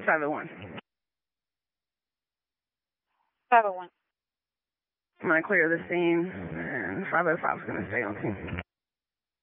501. 501. I'm going to clear the scene, and 505 is going to stay on scene.